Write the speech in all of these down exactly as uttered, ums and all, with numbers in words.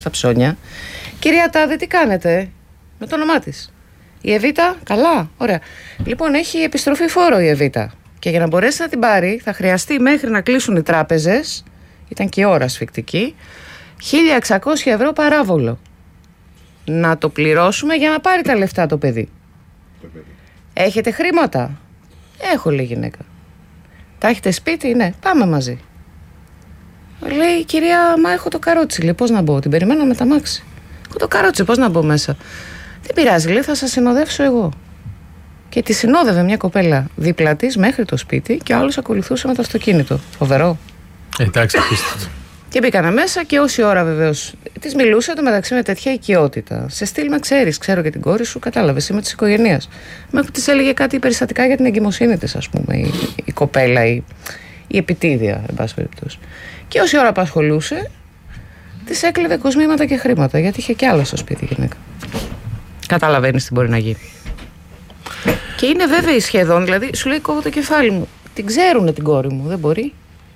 στα ψώνια. Κυρία Τάδε, τι κάνετε? Με το όνομά της. Η Εβίτα, καλά, ωραία. Λοιπόν, έχει επιστροφή φόρο η Εβίτα. Και για να μπορέσει να την πάρει, θα χρειαστεί μέχρι να κλείσουν οι τράπεζες, ήταν και η ώρα σφιχτική, χίλια εξακόσια ευρώ παράβολο. Να το πληρώσουμε για να πάρει τα λεφτά το παιδί. Το παιδί. Έχετε χρήματα? Έχω, λέει η γυναίκα. Τα έχετε σπίτι? Ναι, πάμε μαζί. Λέει η κυρία, μα έχω το καρότσι. Λέει, πώς να μπω? Την περιμένω με τα μάξι. Έχω το καρότσι, πώς να μπω μέσα? Δεν πειράζει, λέει, θα σας συνοδεύσω εγώ. Και τη συνόδευε μια κοπέλα δίπλα της μέχρι το σπίτι και ο άλλος ακολουθούσε με το αυτοκίνητο. Φοβερό. Εντάξει, απίστευτο. Και μπήκανε μέσα και όση ώρα βεβαίως της μιλούσε το μεταξύ με τέτοια οικειότητα. Σε στυλ, με ξέρεις, ξέρω και την κόρη σου, κατάλαβες, είμαι της οικογένειας. Μέχρι της έλεγε κάτι περιστατικά για την εγκυμοσύνη της, ας πούμε, η, η κοπέλα, η, η επιτίδια, εν πάση περιπτώσει. Και όση ώρα απασχολούσε, της έκλεβε κοσμήματα και χρήματα, γιατί είχε κι άλλα στο σπίτι η γυναίκα. Καταλαβαίνεις τι μπορεί να γίνει. Και είναι βέβαιη σχεδόν, δηλαδή σου λέει κόβω το κεφάλι μου. Την ξέρουνε την κόρη μου, δεν μπορεί.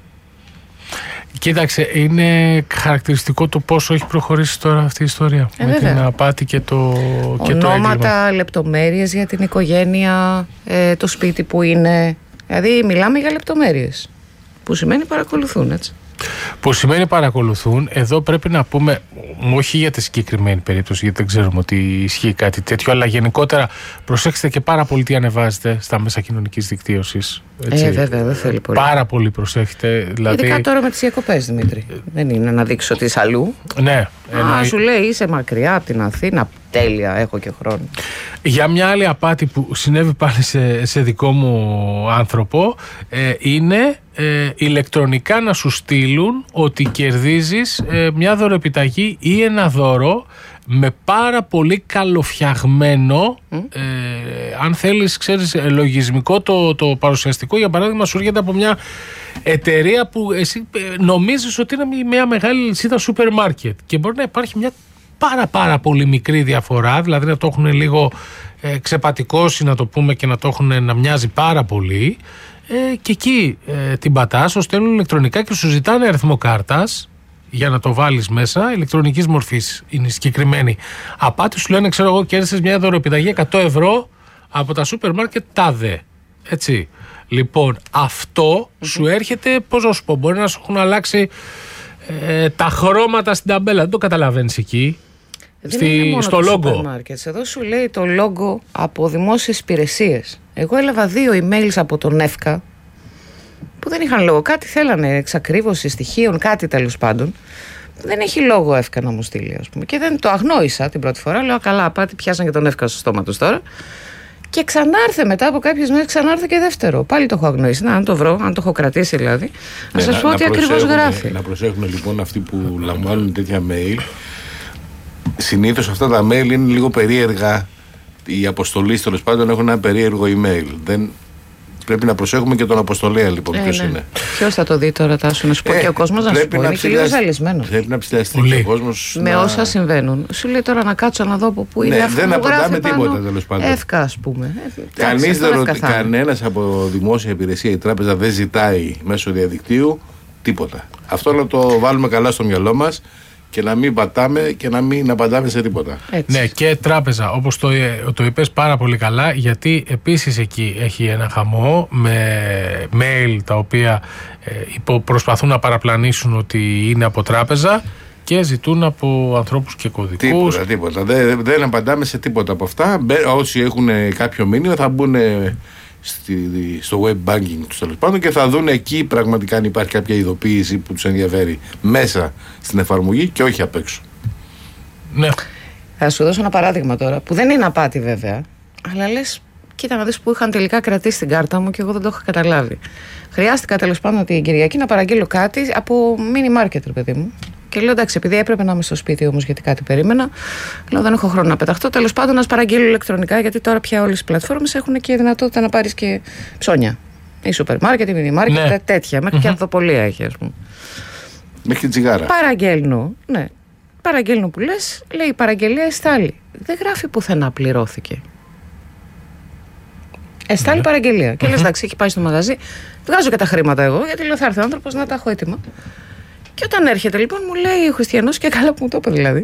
Κοίταξε, είναι χαρακτηριστικό το πόσο έχει προχωρήσει τώρα αυτή η ιστορία. Ε, με βέβαια. την απάτη και το, και ονόματα, λεπτομέρειες για την οικογένεια, ε, το σπίτι που είναι. Δηλαδή μιλάμε για λεπτομέρειες. Που σημαίνει παρακολουθούν, έτσι. Που σημαίνει παρακολουθούν. Εδώ πρέπει να πούμε, όχι για τη συγκεκριμένη περίπτωση, γιατί δεν ξέρουμε ότι ισχύει κάτι τέτοιο, αλλά γενικότερα προσέξτε και πάρα πολύ τι ανεβάζετε στα μέσα κοινωνικής δικτύωσης. Ε, βέβαια, δεν θέλει πολύ. Πάρα πολύ προσέχετε. Δηλαδή... Ειδικά τώρα με τις διακοπές, Δημήτρη. Δεν είναι να δείξω ότι είσαι αλλού. Ναι. Α, εννοεί... σου λέει είσαι μακριά από την Αθήνα. Τέλεια, έχω και χρόνο. Για μια άλλη απάτη που συνέβη πάλι σε, σε δικό μου άνθρωπο, ε, είναι ε, ηλεκτρονικά να σου στείλουν ότι κερδίζεις ε, μια δωρεπιταγή ή ένα δώρο με πάρα πολύ καλοφτιαγμένο, mm. ε, αν θέλεις, ξέρεις, λογισμικό το, το παρουσιαστικό. Για παράδειγμα, σου έρχεται από μια εταιρεία που εσύ νομίζεις ότι είναι μια μεγάλη λυσίδα σούπερ μάρκετ και μπορεί να υπάρχει μια πάρα πάρα πολύ μικρή διαφορά, δηλαδή να το έχουν λίγο ε, ξεπατικώσει, να το πούμε, και να το έχουν να μοιάζει πάρα πολύ, ε, και εκεί ε, την πατάς, το στέλνουν ηλεκτρονικά και σου ζητάνε αριθμό κάρτας για να το βάλεις μέσα, ηλεκτρονικής μορφής είναι συγκεκριμένη απάτη. Σου λένε, ξέρω εγώ, κέρδισες μια δωρεοπιταγή εκατό ευρώ από τα σούπερ μάρκετ τάδε, έτσι. Λοιπόν, αυτό mm-hmm. σου έρχεται, πώς να σου πω, μπορεί να σου έχουν αλλάξει ε, τα χρώματα στην ταμπέλα, δεν το καταλαβαίνεις εκεί. Στη, στο λόγο. Εδώ σου λέει το λόγο από δημόσιες υπηρεσίες. Εγώ έλαβα δύο emails από τον ΕΦΚΑ που δεν είχαν λόγο. Κάτι θέλανε, εξακρίβωση στοιχείων, κάτι τέλος πάντων. Δεν έχει λόγο ΕΦΚΑ να μου στείλει, ας πούμε. Και δεν το αγνόησα την πρώτη φορά. Λέω καλά, πάτη, πιάσαν και τον ΕΦΚΑ στο στόμα τους τώρα. Και ξανάρθε μετά από κάποιες μέρες, ξανάρθε και δεύτερο. Πάλι το έχω αγνοήσει. Να, αν το βρω, αν το έχω κρατήσει δηλαδή. Να σας πω τι ακριβώς γράφει. Να προσέχουν λοιπόν αυτοί που λαμβάνουν τέτοια mail. Συνήθως αυτά τα mail είναι λίγο περίεργα. Οι αποστολείς τέλος πάντων έχουν ένα περίεργο email. Δεν... Πρέπει να προσέχουμε και τον αποστολέα λοιπόν. Ε, ποιος ναι. είναι. Ποιος θα το δει τώρα, Τάσο, να σου πω, ε, και ο κόσμος να σου πω. Είναι και λίγο ζαλισμένος. Πρέπει να ψηλιαστεί και ο κόσμος. Με να... όσα συμβαίνουν. Σου λέει τώρα να κάτσω να δω από πού είναι, ναι, αυτό. Δεν απαντάμε τίποτα τέλος πάντων. Εύκα, ας πούμε. Κανείς δεν ρωτάει. Κανένας από δημόσια υπηρεσία η τράπεζα δεν ζητάει μέσω διαδικτύου τίποτα. Αυτό να το βάλουμε καλά στο μυαλό μας. Και να μην πατάμε και να μην απαντάμε σε τίποτα. Έτσι. Ναι, και τράπεζα, όπως το, το είπες πάρα πολύ καλά, γιατί επίσης εκεί έχει ένα χαμό με mail τα οποία ε, προσπαθούν να παραπλανήσουν ότι είναι από τράπεζα και ζητούν από ανθρώπους και κωδικούς. Τίποτα, τίποτα. Δεν, δεν απαντάμε σε τίποτα από αυτά. Όσοι έχουν κάποιο μήνυμα θα μπουν στο web banking τους τέλος πάντων και θα δουν εκεί πραγματικά αν υπάρχει κάποια ειδοποίηση που τους ενδιαφέρει μέσα στην εφαρμογή και όχι απ' έξω. Ναι. Θα σου δώσω ένα παράδειγμα τώρα που δεν είναι απάτη βέβαια, αλλά λες κοίτα να δεις που είχαν τελικά κρατήσει την κάρτα μου και εγώ δεν το είχα καταλάβει. Χρειάστηκα τέλος πάντων την Κυριακή να παραγγείλω κάτι από mini market, ρε παιδί μου. Και λέω εντάξει, επειδή έπρεπε να είμαι στο σπίτι όμως γιατί κάτι περίμενα, λέω δεν έχω χρόνο να πεταχτώ. Τέλος πάντων, να παραγγείλω ηλεκτρονικά, γιατί τώρα πια όλες οι πλατφόρμες έχουν και δυνατότητα να πάρεις και ψώνια. Η σούπερ μάρκετ, η μίνι μάρκετ, ναι. τέτοια. Μέχρι mm-hmm. και ανθοπολία έχει, ας πούμε. Μέχρι και τσιγάρα. Παραγγέλνω, ναι. Παραγγέλνω που λες, λέει η παραγγελία εστάλει. Δεν γράφει πουθενά πληρώθηκε. Εστάλει ναι. παραγγελία. Και mm-hmm. λες εντάξει, έχει πάει στο μαγαζί. Βγάζω και τα χρήματα εγώ, γιατί λέω θα έρθει ο άνθρωπος να τα έχω έτοιμα. Και όταν έρχεται λοιπόν μου λέει ο Χριστιανός, και καλά που μου το είπε δηλαδή,